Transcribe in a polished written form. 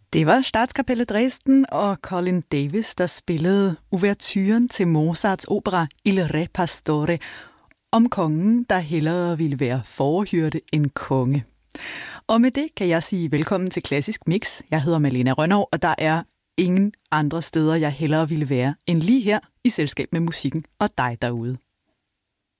Det var Statskapellet Dresden og Colin Davis, der spillede ouverturen til Mozarts opera Il Re Pastore om kongen, der hellere ville være fårehyrde end konge. Og med det kan jeg sige velkommen til Klassisk Mix. Jeg hedder Malene Rønnow, og der er ingen andre steder, jeg hellere ville være end lige her i selskab med musikken og dig derude.